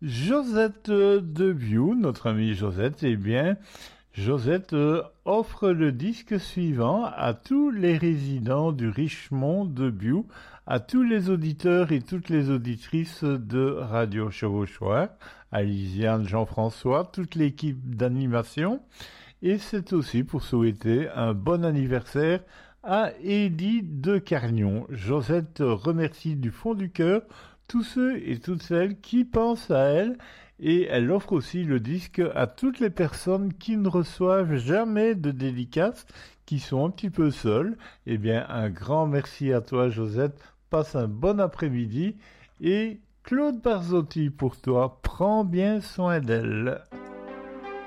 Josette Debiou, notre amie Josette, eh bien, Josette offre le disque suivant à tous les résidents du Richemont de Biou, à tous les auditeurs et toutes les auditrices de Radio Chevauchoir, à Lisiane, Jean-François, toute l'équipe d'animation. Et c'est aussi pour souhaiter un bon anniversaire à Édith de Carnion. Josette remercie du fond du cœur tous ceux et toutes celles qui pensent à elle, et elle offre aussi le disque à toutes les personnes qui ne reçoivent jamais de dédicaces, qui sont un petit peu seules. Eh bien, un grand merci à toi, Josette. Passe un bon après-midi. Et Claude Barzotti pour toi. Prends bien soin d'elle.